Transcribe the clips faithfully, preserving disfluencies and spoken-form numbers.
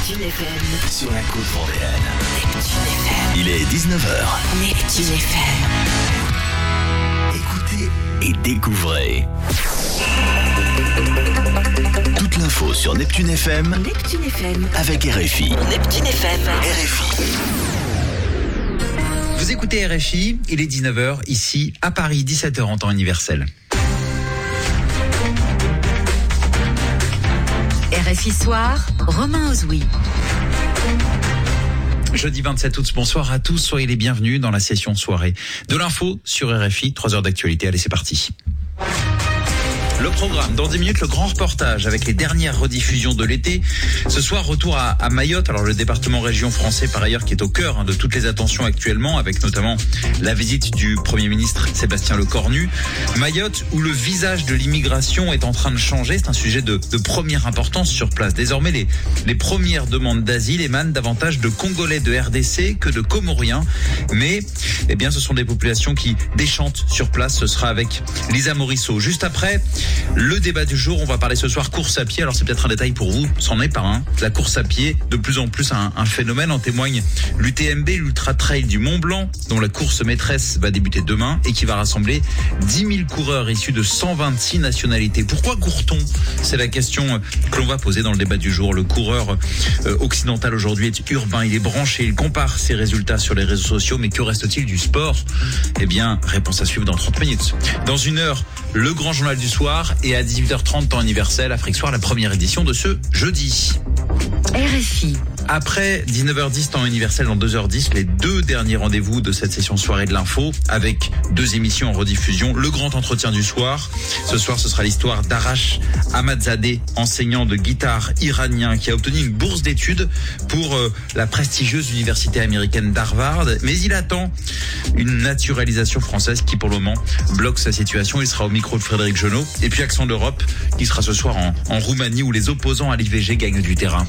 Neptune F M. Sur la côte vendéenne. Neptune F M. Il est dix-neuf heures. Neptune F M. Écoutez et découvrez. Toute l'info sur Neptune F M. Neptune F M. Avec R F I. Neptune F M. R F I. Vous écoutez R F I, il est dix-neuf heures, ici à Paris, dix-sept heures en temps universel. R F I Soir, Romain Ozoui. Jeudi vingt-sept août, bonsoir à tous, soyez les bienvenus dans la session soirée de l'info sur R F I, trois heures d'actualité, allez c'est parti. Le programme, dans dix minutes, le grand reportage avec les dernières rediffusions de l'été. Ce soir, retour à, à Mayotte, alors le département région français par ailleurs qui est au cœur hein, de toutes les attentions actuellement, avec notamment la visite du Premier ministre Sébastien Lecornu. Mayotte, où le visage de l'immigration est en train de changer, c'est un sujet de, de première importance sur place. Désormais, les, les premières demandes d'asile émanent davantage de Congolais de R D C que de Comoriens. Mais eh bien, ce sont des populations qui déchantent sur place. Ce sera avec Lisa Morisseau. Juste après, le débat du jour, on va parler ce soir course à pied. Alors c'est peut-être un détail pour vous, c'en est pas un. La course à pied, de plus en plus un, un phénomène, en témoigne l'U T M B, l'Ultra Trail du Mont Blanc, dont la course maîtresse va débuter demain et qui va rassembler dix mille coureurs issus de cent vingt-six nationalités. Pourquoi court-on ? C'est la question que l'on va poser dans le débat du jour. Le coureur euh, occidental aujourd'hui est urbain, il est branché, il compare ses résultats sur les réseaux sociaux, mais que reste-t-il du sport ? Eh bien, réponse à suivre dans trente minutes. Dans une heure, le grand journal du soir. Et à dix-huit heures trente, temps universel, Afrique Soir, la première édition de ce jeudi. R F I. Après dix-neuf heures dix, temps universel, dans deux heures dix, les deux derniers rendez-vous de cette session soirée de l'info, avec deux émissions en rediffusion. Le grand entretien du soir. Ce soir, ce sera l'histoire d'Arash Ahmadzadeh, enseignant de guitare iranien, qui a obtenu une bourse d'études pour euh, la prestigieuse université américaine d'Harvard. Mais il attend une naturalisation française qui, pour le moment, bloque sa situation. Il sera au micro de Frédéric Genot. Et puis, Accent d'Europe, qui sera ce soir en, en Roumanie, où les opposants à l'I V G gagnent du terrain.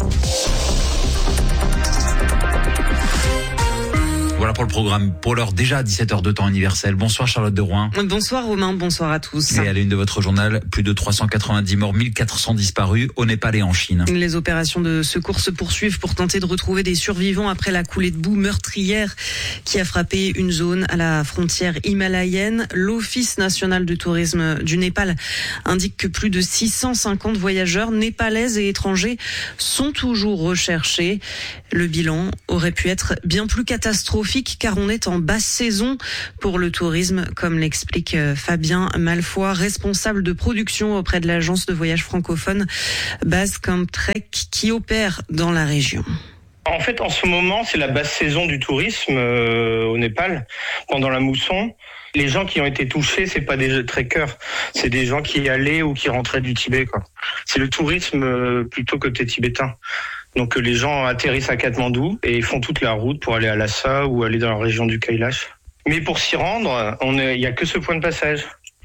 Voilà pour le programme. Pour l'heure, déjà à dix-sept heures de temps universel. Bonsoir Charlotte de Rouen. Bonsoir Romain, bonsoir à tous. Et à la une de votre journal, plus de trois cent quatre-vingt-dix morts, mille quatre cents disparus au Népal et en Chine. Les opérations de secours se poursuivent pour tenter de retrouver des survivants après la coulée de boue meurtrière qui a frappé une zone à la frontière himalayenne. L'Office national de tourisme du Népal indique que plus de six cent cinquante voyageurs népalais et étrangers sont toujours recherchés. Le bilan aurait pu être bien plus catastrophique car on est en basse saison pour le tourisme, comme l'explique Fabien Malfoy, responsable de production auprès de l'agence de voyage francophone Basecamp Trek qui opère dans la région. En fait, en ce moment, c'est la basse saison du tourisme euh, au Népal, pendant la mousson. Les gens qui ont été touchés, c'est pas des trekkers, c'est des gens qui y allaient ou qui rentraient du Tibet, quoi. C'est le tourisme euh, plutôt côté tibétain. Donc les gens atterrissent à Katmandou et font toute la route pour aller à Lhasa ou aller dans la région du Kailash. Mais pour s'y rendre, on est, il y a que ce point de passage.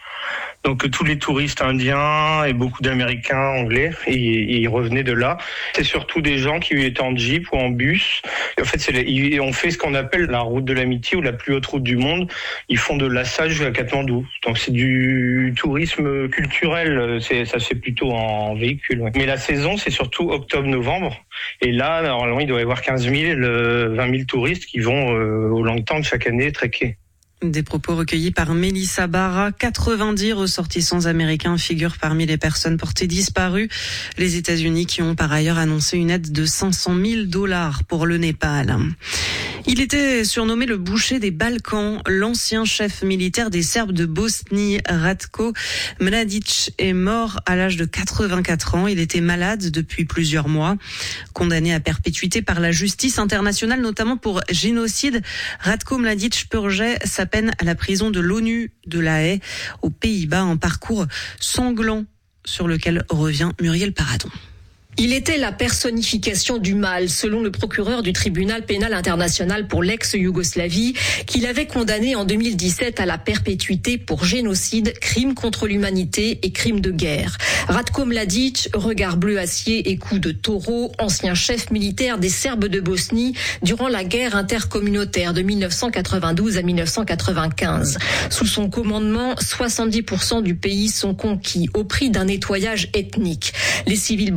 Donc tous les touristes indiens et beaucoup d'Américains anglais, ils, ils revenaient de là. C'est surtout des gens qui étaient en jeep ou en bus. Et en fait, c'est les, on fait ce qu'on appelle la route de l'amitié ou la plus haute route du monde. Ils font de Lhasa jusqu'à Katmandou. Donc c'est du tourisme culturel. C'est, ça se fait plutôt en véhicule. Ouais. Mais la saison, c'est surtout octobre-novembre. Et là, normalement, il doit y avoir quinze mille, vingt mille touristes qui vont euh, au Langtang chaque année trekker. Des propos recueillis par Mélissa Barra. quatre-vingt-dix ressortissants américains figurent parmi les personnes portées disparues. Les États-Unis qui ont par ailleurs annoncé une aide de cinq cent mille dollars pour le Népal. Il était surnommé le boucher des Balkans. L'ancien chef militaire des Serbes de Bosnie, Ratko Mladic, est mort à l'âge de quatre-vingt-quatre ans. Il était malade depuis plusieurs mois. Condamné à perpétuité par la justice internationale, notamment pour génocide, Ratko Mladic purgeait sa peine à la prison de l'ONU de La Haye, aux Pays-Bas, un parcours sanglant sur lequel revient Muriel Paradon. Il était la personnification du mal, selon le procureur du tribunal pénal international pour l'ex-Yougoslavie, qu'il avait condamné en deux mille dix-sept à la perpétuité pour génocide, crime contre l'humanité et crime de guerre. Ratko Mladic, regard bleu acier et cou de taureau, ancien chef militaire des Serbes de Bosnie durant la guerre intercommunautaire de mille neuf cent quatre-vingt-douze à mille neuf cent quatre-vingt-quinze. Sous son commandement, soixante-dix pour cent du pays sont conquis au prix d'un nettoyage ethnique. Les civils bosniaques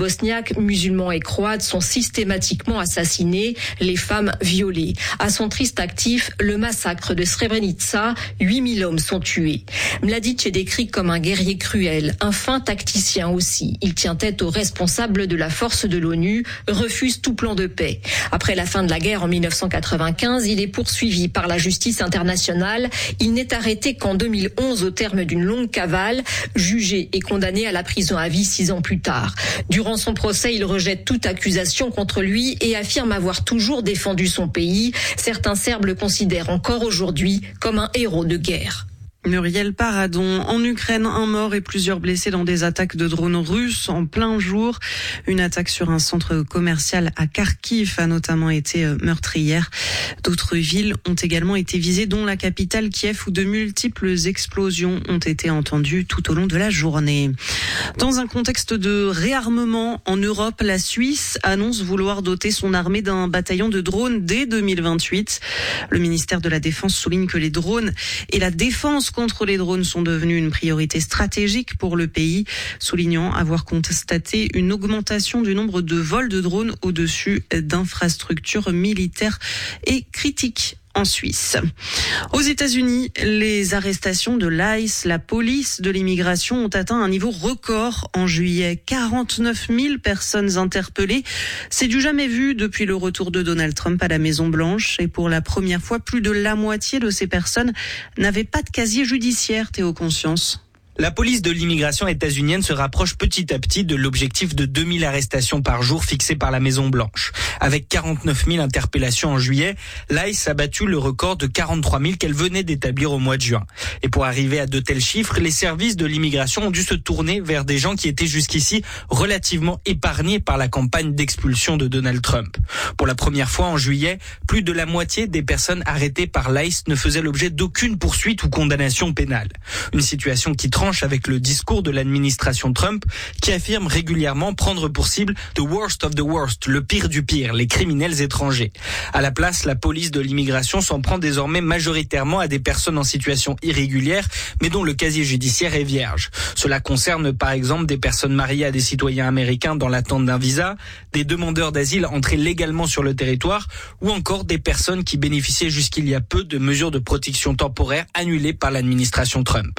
basques, musulmans et croates sont systématiquement assassinés, les femmes violées. À son triste actif, le massacre de Srebrenica, huit mille hommes sont tués. Mladic est décrit comme un guerrier cruel, un fin tacticien aussi. Il tient tête aux responsables de la force de l'ONU, refuse tout plan de paix. Après la fin de la guerre en mille neuf cent quatre-vingt-quinze, il est poursuivi par la justice internationale. Il n'est arrêté qu'en deux mille onze au terme d'une longue cavale, jugé et condamné à la prison à vie six ans plus tard. Durant son procès, il rejette toute accusation contre lui et affirme avoir toujours défendu son pays. Certains Serbes le considèrent encore aujourd'hui comme un héros de guerre. Muriel Paradon. En Ukraine, un mort et plusieurs blessés dans des attaques de drones russes en plein jour. Une attaque sur un centre commercial à Kharkiv a notamment été meurtrière. D'autres villes ont également été visées, dont la capitale Kiev, où de multiples explosions ont été entendues tout au long de la journée. Dans un contexte de réarmement en Europe, la Suisse annonce vouloir doter son armée d'un bataillon de drones dès deux mille vingt-huit. Le ministère de la Défense souligne que les drones et la défense contre les drones sont devenus une priorité stratégique pour le pays, soulignant avoir constaté une augmentation du nombre de vols de drones au-dessus d'infrastructures militaires et critiques. En Suisse. Aux États-Unis, les arrestations de l'I C E, la police de l'immigration, ont atteint un niveau record en juillet. quarante-neuf mille personnes interpellées. C'est du jamais vu depuis le retour de Donald Trump à la Maison-Blanche. Et pour la première fois, plus de la moitié de ces personnes n'avaient pas de casier judiciaire, Théo Conscience. La police de l'immigration états-unienne se rapproche petit à petit de l'objectif de deux mille arrestations par jour fixé par la Maison-Blanche. Avec quarante-neuf mille interpellations en juillet, l'I C E a battu le record de quarante-trois mille qu'elle venait d'établir au mois de juin. Et pour arriver à de tels chiffres, les services de l'immigration ont dû se tourner vers des gens qui étaient jusqu'ici relativement épargnés par la campagne d'expulsion de Donald Trump. Pour la première fois en juillet, plus de la moitié des personnes arrêtées par l'I C E ne faisaient l'objet d'aucune poursuite ou condamnation pénale. Une situation qui tranche avec le discours de l'administration Trump qui affirme régulièrement prendre pour cible « the worst of the worst », le pire du pire, les criminels étrangers. À la place, la police de l'immigration s'en prend désormais majoritairement à des personnes en situation irrégulière mais dont le casier judiciaire est vierge. Cela concerne par exemple des personnes mariées à des citoyens américains dans l'attente d'un visa, des demandeurs d'asile entrés légalement sur le territoire ou encore des personnes qui bénéficiaient jusqu'il y a peu de mesures de protection temporaire annulées par l'administration Trump.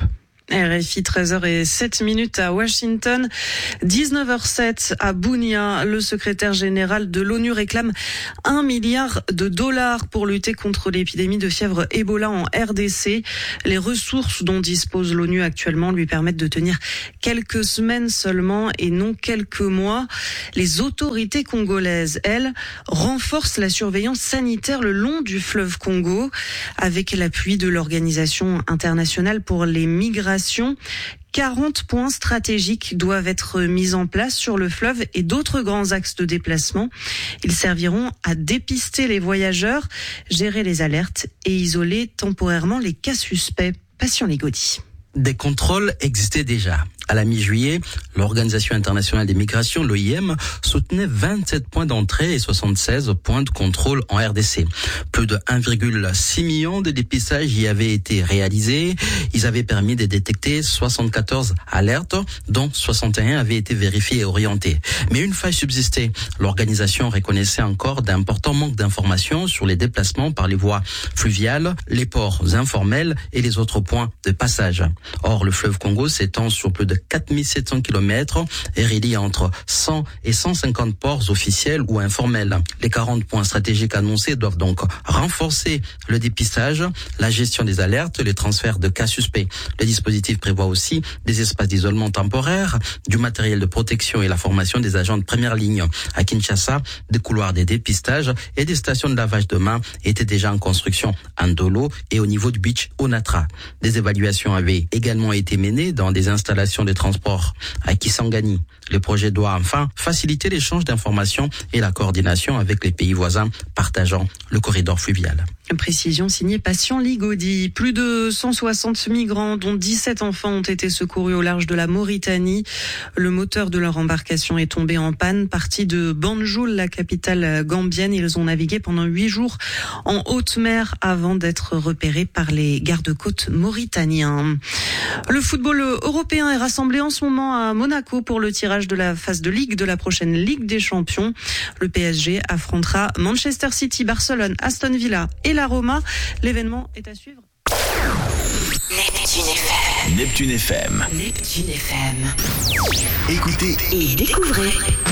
R F I, treize heures zéro sept minutes à Washington, dix-neuf heures sept à Bunia. Le secrétaire général de l'ONU réclame un milliard de dollars pour lutter contre l'épidémie de fièvre Ebola en R D C. Les ressources dont dispose l'ONU actuellement lui permettent de tenir quelques semaines seulement et non quelques mois. Les autorités congolaises, elles, renforcent la surveillance sanitaire le long du fleuve Congo avec l'appui de l'Organisation internationale pour les migrations. quarante points stratégiques doivent être mis en place sur le fleuve et d'autres grands axes de déplacement. Ils serviront à dépister les voyageurs, gérer les alertes et isoler temporairement les cas suspects. Patient Ligodi. Des contrôles existaient déjà. À la mi-juillet, l'Organisation internationale des migrations, l'O I M, soutenait vingt-sept points d'entrée et soixante-seize points de contrôle en R D C. Plus de un virgule six million de dépistages y avaient été réalisés. Ils avaient permis de détecter soixante-quatorze alertes, dont soixante et un avaient été vérifiés et orientés. Mais une faille subsistait. L'organisation reconnaissait encore d'importants manques d'informations sur les déplacements par les voies fluviales, les ports informels et les autres points de passage. Or, le fleuve Congo s'étend sur plus de quatre mille sept cents kilomètres et relie entre cent et cent cinquante ports officiels ou informels. Les quarante points stratégiques annoncés doivent donc renforcer le dépistage, la gestion des alertes, les transferts de cas suspects. Le dispositif prévoit aussi des espaces d'isolement temporaire, du matériel de protection et la formation des agents de première ligne. À Kinshasa, des couloirs de dépistage et des stations de lavage de mains étaient déjà en construction à Ndolo et au niveau du beach Onatra. Des évaluations avaient également été menées dans des installations de transport à Kisangani. Le projet doit enfin faciliter l'échange d'informations et la coordination avec les pays voisins partageant le corridor fluvial. Précision signée Patient Ligaudy. Plus de cent soixante migrants, dont dix-sept enfants, ont été secourus au large de la Mauritanie. Le moteur de leur embarcation est tombé en panne. Partis de Banjul, la capitale gambienne, ils ont navigué pendant huit jours en haute mer avant d'être repérés par les gardes-côtes mauritaniens. Le football européen est rassemblé en ce moment à Monaco pour le tirage de la phase de Ligue de la prochaine Ligue des Champions. Le P S G affrontera Manchester City, Barcelone, Aston Villa et la Roma. L'événement est à suivre. Neptune F M. Neptune F M. Neptune F M. Écoutez Et découvrez.